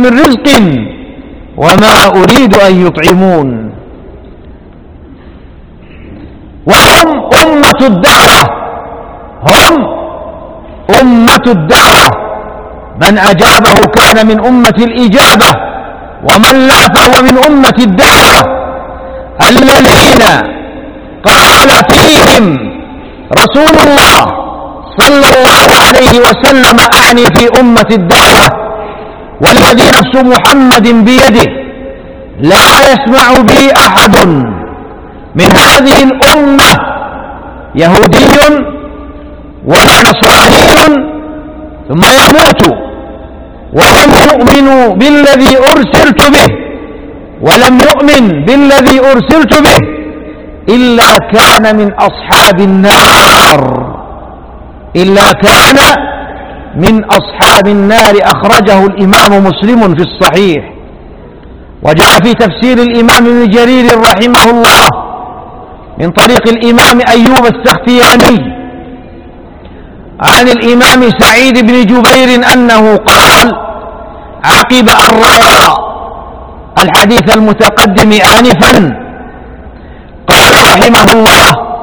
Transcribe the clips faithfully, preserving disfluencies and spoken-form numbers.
من رزق وما أريد أن يطعمون. وهم أمة الدعوة، هم أمة الدعوة، من أجابه كان من أمة الإجابة، ومن لا فهو من أمة الدعوة، الذين قال فيهم رسول الله صلى الله عليه وسلم، أعني في أمة الدعوة والذي نفس محمد بيده لا يسمع بي أحد من هذه الأمة يهودي ولا نصراني ثم يموت ولم يؤمن بالذي أرسلت به ولم يؤمن بالذي أرسلت به إلا كان من أصحاب النار، إلا كان من أصحاب النار. أخرجه الإمام مسلم في الصحيح. وجاء في تفسير الإمام ابن جرير رحمه الله من طريق الإمام أيوب السختياني عن الإمام سعيد بن جبير أنه قال عقب أن روى الحديث المتقدم آنفا قال رحمه الله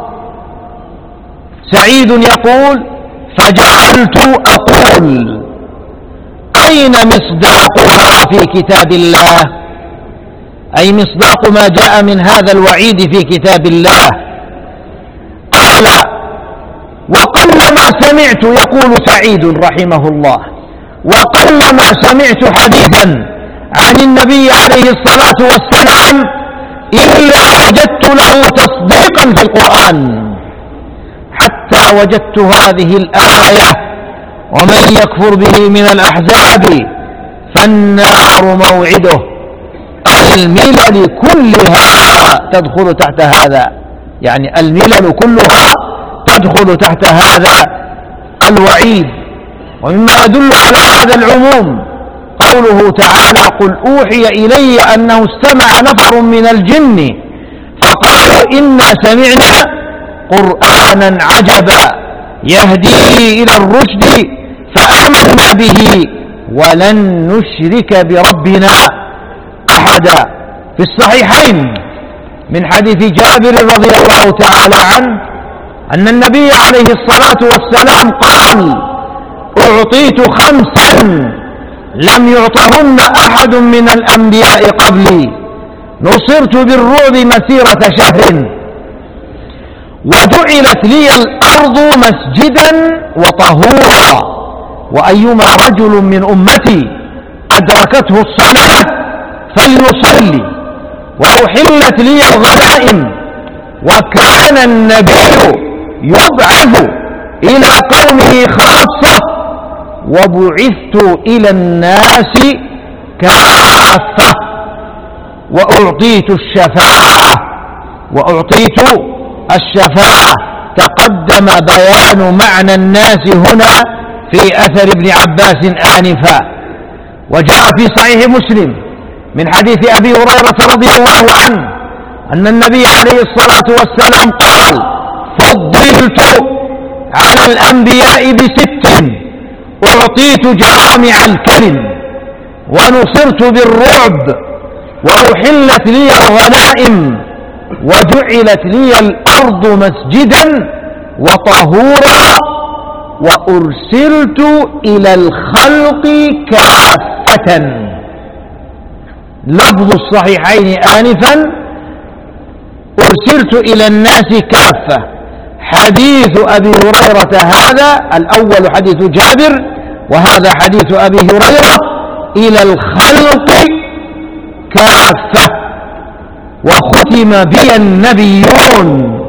سعيد يقول: فجعلت أقول أين مصداقها في كتاب الله؟ أي مصداق ما جاء من هذا الوعيد في كتاب الله. قال: وقلما سمعت، يقول سعيد رحمه الله، وقلما سمعت حديثا عن النبي عليه الصلاة والسلام إلا وجدت له تصديقا في القرآن، حتى وجدت هذه الآية: ومن يكفر به من الأحزاب فالنار موعده. الملل كلها تدخل تحت هذا، يعني الملل كلها تدخل تحت هذا الوعيد. ومما يدل على هذا العموم قوله تعالى: قل أوحي إلي أنه استمع نفر من الجن فقالوا إنا سمعنا قرآنا عجبا يهدي إلى الرشد فآمنا به ولن نشرك بربنا أحدا. في الصحيحين من حديث جابر رضي الله تعالى عنه أن النبي عليه الصلاة والسلام قال: أعطيت خمسا لم يعطهن أحد من الأنبياء قبلي، نصرت بالرعب مسيرة شهر، وجعلت لي الأرض مسجدا وطهورا، وأيما رجل من أمتي أدركته الصلاة فليصلي، وأحلت لي الغنائم، وكان النبي يبعث إلى قومه خاصة، وبعثت إلى الناس كافة، وأعطيت الشفاعة وأعطيت الشفاعة. تقدم بيان معنى الناس هنا في أثر ابن عباس آنفا. وجاء في صحيح مسلم من حديث أبي هريرة رضي الله عنه أن النبي عليه الصلاة والسلام قال: فضلت على الأنبياء بست، أعطيت جوامع الكلم، ونصرت بالرعب، وأحلت لي الغنائم، وجعلت لي الأرض مسجدا وطهورا، وأرسلت إلى الخلق كافة. لفظ الصحيحين آنفا: أرسلت إلى الناس كافة. حديث أبي هريرة هذا الأول حديث جابر، وهذا حديث أبي هريرة: إلى الخلق كافة. وختم بي النبيون.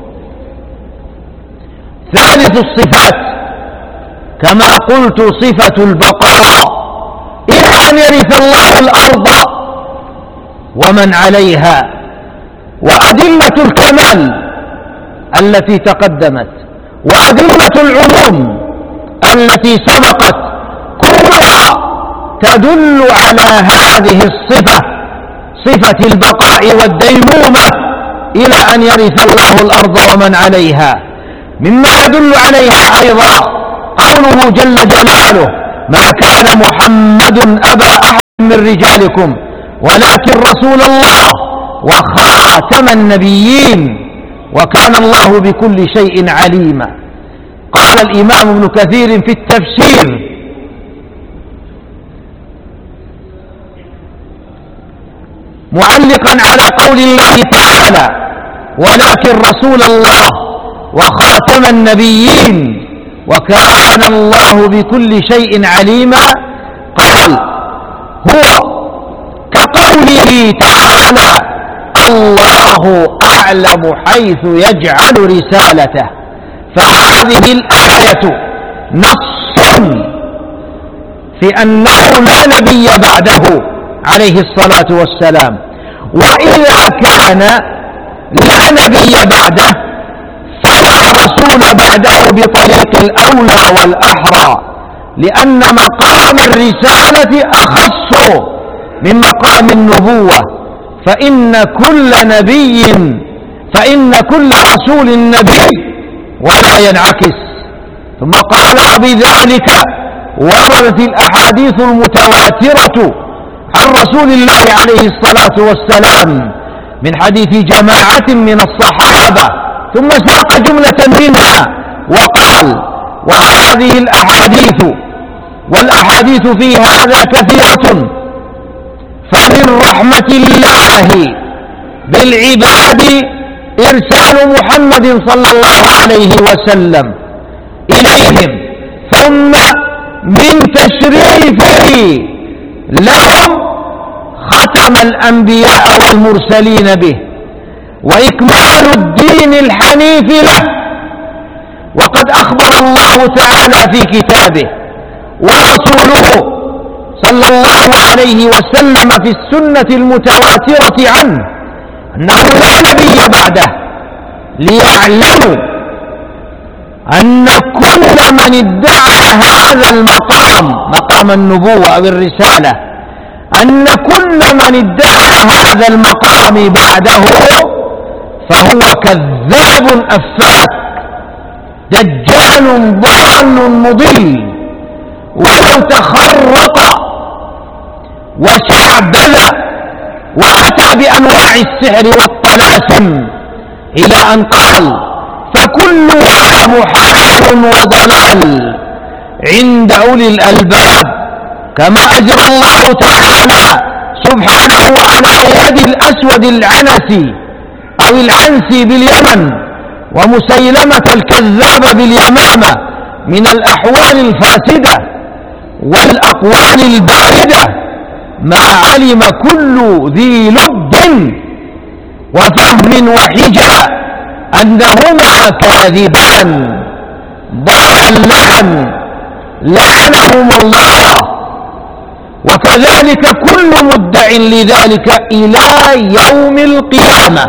ثالث الصفات كما قلت صفة البقاء، إلى أن يرث الله الأرض ومن عليها. وأدلة الكمال التي تقدمت وأدلة العموم التي سبقت كلها تدل على هذه الصفة، صفة البقاء والديمومة إلى أن يرث الله الأرض ومن عليها. مما يدل عليها أيضا قوله جل جلاله: ما كان محمد أبا أحد من رجالكم ولكن رسول الله وخاتم النبيين وكان الله بكل شيء عليما. قال الإمام ابن كثير في التفسير: معلقا على قول الله تعالى: ولكن رسول الله وخاتم النبيين وكان الله بكل شيء عليما، قال: هو كقوله تعالى: الله أعلم حيث يجعل رسالته. فهذه الآية نص في أنه لا نبي بعده عليه الصلاة والسلام، وإذا كان لا نبي بعده فلا رسول بعده بطريق الأولى والأحرى، لأن مقام الرسالة أخص من مقام النبوة، فإن كل نبي فإن كل رسول نبي ولا ينعكس. ثم قال: وبذلك وردت الأحاديث المتواترة عن رسول الله عليه الصلاة والسلام من حديث جماعة من الصحابة، ثم ساق جملة منها وقال: وهذه الأحاديث والأحاديث في هذا كثيرة، فمن رحمة الله بالعباد إرسال محمد صلى الله عليه وسلم إليهم، ثم من تشريفه لهم ختم الأنبياء والمرسلين به، وإكمال الدين الحنيف له. وقد أخبر الله تعالى في كتابه ورسوله صلى الله عليه وسلم في السنة المتواترة عنه أنه لا نبي بعده، ليعلموا أن كل من ادعى هذا المقام، مقام النبوة أو الرسالة، أن كل من ادعى هذا المقام بعده فهو كذاب أفاك دجال ضال مضل، ولو تخرق وشعبذ وأتى بأنواع السحر والطلاسم، إلى أن قال: فكلها محال وضلال عند أولي الألباب، كما أجرى الله تعالى سبحانه على يد الأسود العنسي أو العنسي باليمن ومسيلمة الكذاب باليمامة من الأحوال الفاسدة والأقوال الباردة، ما علم كل ذي لب وفهم وحجة أنهما كاذبان ضالان لعنهم الله، وكذلك كل مدع لذلك إلى يوم القيامة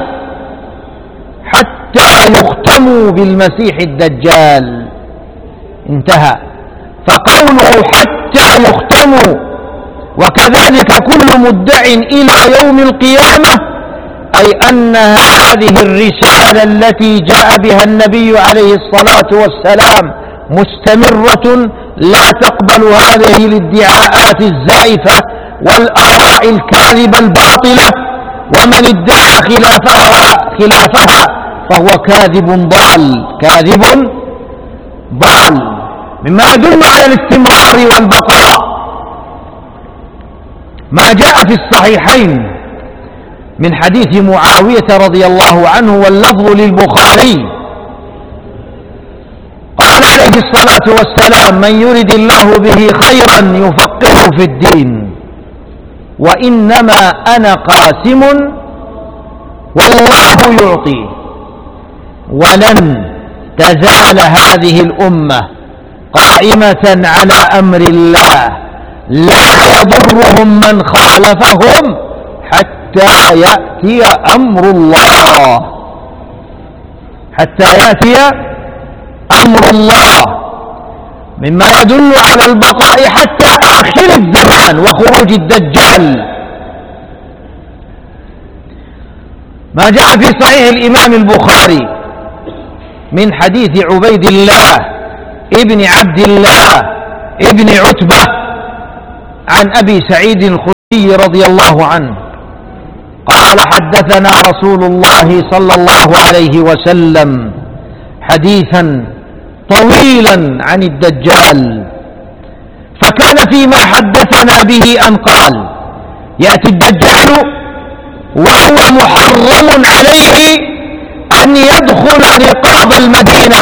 حتى يختموا بالمسيح الدجال. انتهى. فقوله حتى يختموا وكذلك كل مدع إلى يوم القيامة، أي أن هذه الرسالة التي جاء بها النبي عليه الصلاة والسلام مستمرة، لا تقبل هذه الادعاءات الزائفة والآراء الكاذبة الباطلة، ومن ادعى خلافها خلافها فهو كاذب ضال كاذب ضال. مما يدل على الاستمرار والبقاء ما جاء في الصحيحين من حديث معاوية رضي الله عنه، واللفظ للبخاري، قال عليه الصلاة والسلام: من يرد الله به خيرا يفقهه في الدين، وإنما أنا قاسم والله يعطي، ولن تزال هذه الأمة قائمة على أمر الله لا يضرهم من خالفهم حتى يأتي أمر الله حتى يأتي أمر الله مما يدل على البقاء حتى آخر الزمان وخروج الدجال. ما جاء في صحيح الإمام البخاري من حديث عبيد الله ابن عبد الله ابن عتبة عن أبي سعيد الخدري رضي الله عنه قال حدثنا رسول الله صلى الله عليه وسلم حديثا طويلا عن الدجال، فكان فيما حدثنا به أن قال: يأتي الدجال وهو محرم عليه أن يدخل رقاب المدينة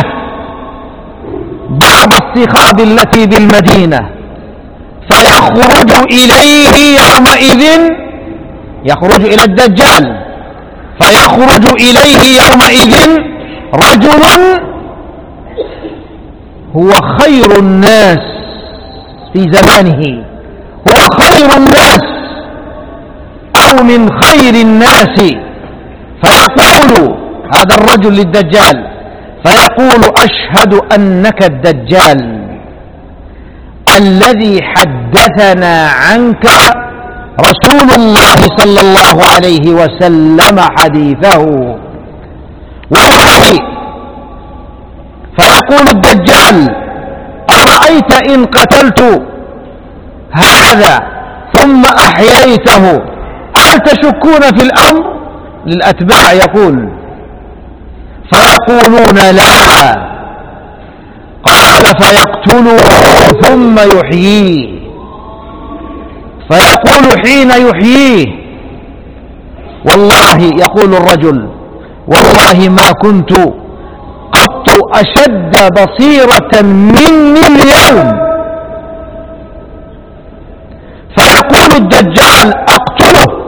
بعض الصخاب التي بالمدينة، فيخرج إليه يومئذ يخرج إلى الدجال فيخرج إليه يومئذ رجل هو خير الناس في زمانه، هو خير الناس أو من خير الناس، فيقول هذا الرجل للدجال، فيقول: أشهد أنك الدجال الذي حدثنا عنك رسول الله صلى الله عليه وسلم حديثه. والله فيقول الدجال: أرأيت إن قتلت هذا ثم أحييته هل تشكون في الأمر؟ للأتباع يقول، فيقولون: لا. قال: فيقتله ثم يحييه، فيقول حين يحييه: والله، يقول الرجل، والله ما كنت قط أشد بصيرة مني اليوم. فيقول الدجال: أقتله،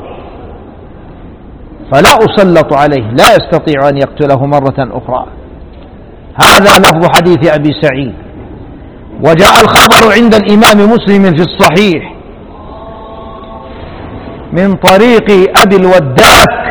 فلا أسلط عليه، لا يستطيع أن يقتله مرة أخرى. هذا لفظ حديث أبي سعيد. وجاء الخبر عند الإمام مسلم في الصحيح من طريق أبي الوداك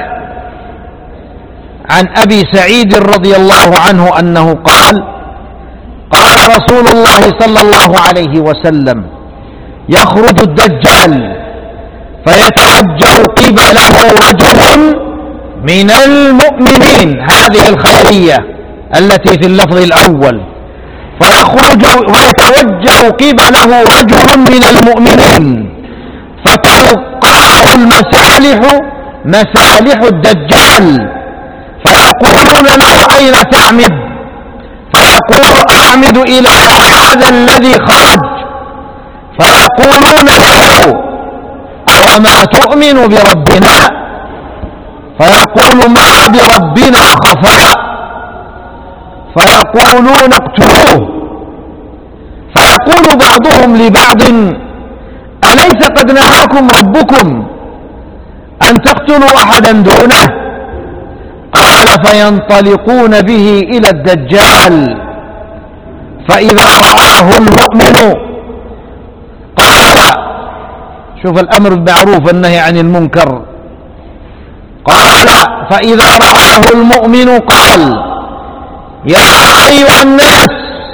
عن أبي سعيد رضي الله عنه أنه قال: قال رسول الله صلى الله عليه وسلم: يخرج الدجال فيتوجه قبله رجل من المؤمنين، هذه الخبرية التي في اللفظ الأول، فيخرج ويتوجه قبله رجل من المؤمنين فتلقاه المسالح مسالح الدجال، فيقولون له: أين تعمد؟ فيقول: أعمد إلى هذا الذي خرج. فيقولون له: أوما تؤمن بربنا؟ فيقول: ما بربنا خفاء. فيقولون: اقتلوه. فيقول بعضهم لبعض: أليس قد نهاكم ربكم أن تقتلوا أحدا دونه؟ قال: فينطلقون به إلى الدجال، فإذا رآه المؤمن قال: شوف الأمر بالمعروف والنهي عن المنكر، قال: فإذا رآه المؤمن قال: يا أيها الناس،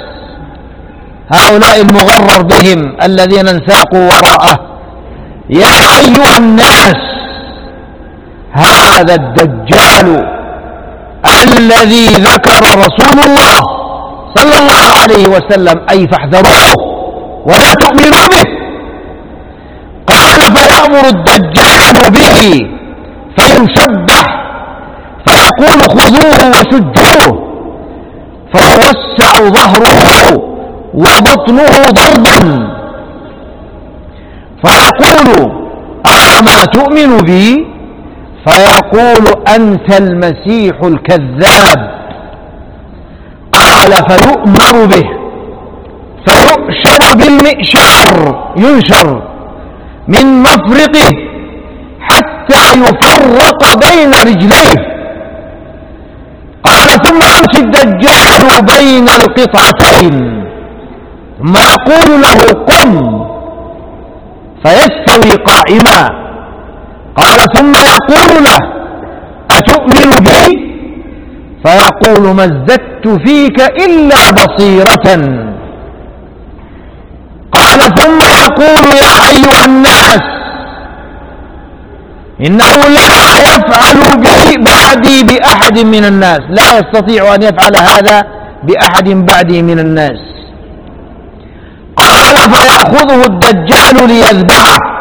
هؤلاء المغرر بهم الذين انساقوا وراءه، يا أيها الناس، هذا الدجال الذي ذكر رسول الله صلى الله عليه وسلم، أي فاحذروه ولا تؤمنوا به. قال: فيأمر الدجال به فيشبح، فيقول: خذوه وشجوه، فيوسع ظهره وبطنه ضربا، فيقول: أما تؤمن بي؟ فيقول: أنت المسيح الكذاب. قال: فيؤمر به فيؤشر بالمئشار، ينشر من مفرقه حتى يفرق بين رجليه. قال: ثم يمشي الدجال بين القطعتين، ثم يقول له: قم، فيستوي قائما. قال: ثم يقول له: أتؤمن بي؟ فيقول: ما ازددت فيك إلا بصيرة. قال: ثم يقول: يا أيها الناس، إنه لا يفعل بي بعدي بأحد من الناس، لا يستطيع أن يفعل هذا بأحد بعدي من الناس. قال: فيأخذه الدجال ليذبحه،